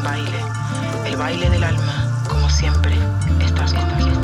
el baile del alma, como siempre, estás conmigo.